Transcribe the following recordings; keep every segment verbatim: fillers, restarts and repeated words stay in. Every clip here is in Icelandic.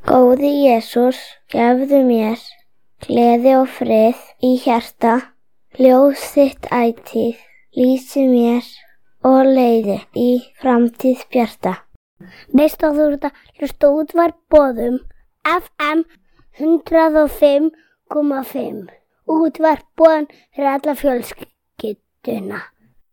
Góði Jesús, gefðu mér gleði og frið í hjarta, ljós þitt ætíð, lýsi mér og leiði í framtíð bjarta. Veist að þú ert að hlusta útvarp Boðum F M hundrað og fimm komma fimm. Útvarp Boðum fyrir alla fjölskylduna.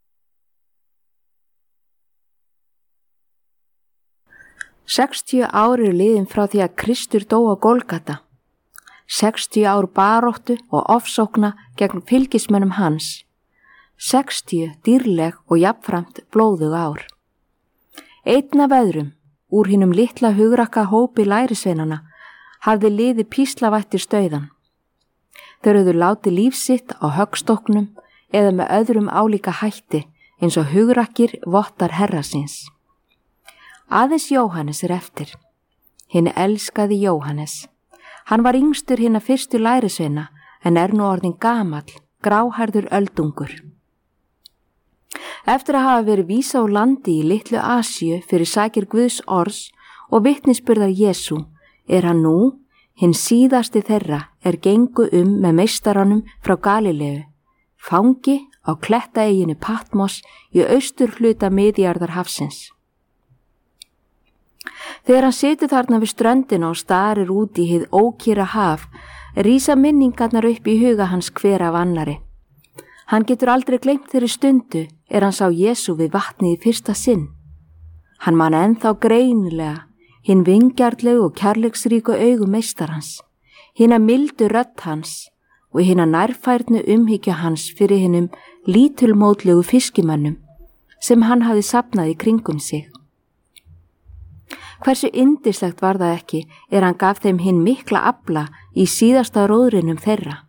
sextíu ár eru liðin frá því að Kristur dó á Golgata. sextíu ár baróttu og ofsókna gegn fylgismönnum hans. sextíu dýrleg og jafnframt blóðug ár. Einn af öðrum, úr hinum litla hugrakka hópi lærisveinana, hafði liðið píslavættir stauðan. Þeir höfðu látið líf sitt á höggstokknum eða með öðrum álíka hætti eins og hugrakkir vottar herra síns. Aðeins Jóhannes er eftir. Hinn elskaði Jóhannes. Hann var yngstur hinna fyrstu lærisveina en er nú orðinn gamall, gráhærður öldungur. Eftir að hafa verið vísa úr landi í litlu Asíu fyrir sakir Guðs orðs og vitnisburðar Jesú, er hann nú, hinn síðasti þeirra er gengu um með meistaranum frá Galileu, fangi á klettaeyjunni Patmos í austur hluta miðjarðar hafsins. Þegar hann situr þarna við ströndina og starir út í hið ókýra haf, rísa minningarnar upp í huga hans hver af annari. Hann getur aldrei gleymt þeirri stundu er hann sá Jesú við vatnið í fyrsta sinn. Hann man ennþá greinilega hinn vingjarnlegu og kærleiksríku augu meistarans, hinna mildu rödd hans og hinna nærfærnu umhyggja hans fyrir hinnum lítulmótlegu fiskimönnum sem hann hafði safnað í kringum sig. Hversu yndislegt var það ekki er hann gaf þeim hinn mikla afla í síðasta róðrinum þeirra.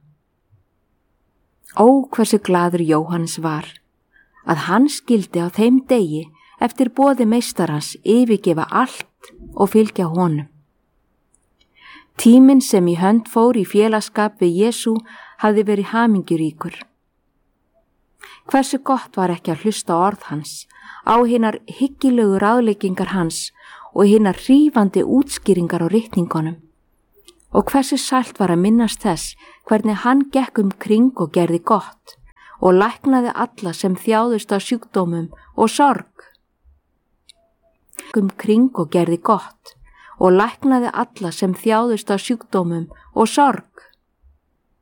Ó, hversu glaður Jóhannes var, að hann skildi á þeim degi eftir boði meistarans yfirgefa allt og fylgja honum. Tíminn sem í hönd fór í félagsskap við Jesú hafði verið hamingjuríkur. Hversu gott var ekki að hlusta orð hans, á hinnar hyggilegu ráðleggingar hans og hinnar hrífandi útskýringar á ritningunum. Og hversu sælt var að minnast þess hvernig hann gekk um kring og gerði gott og læknaði alla sem þjáðust af sjúkdómum og sorg. Um kring og gerði gott og læknaði alla sem þjáðust af sjúkdómum og sorg.